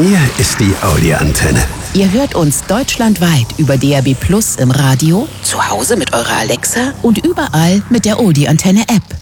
Hier ist die Audi-Antenne. Ihr hört uns deutschlandweit über DAB+ im Radio, zu Hause mit eurer Alexa und überall mit der Audi-Antenne-App.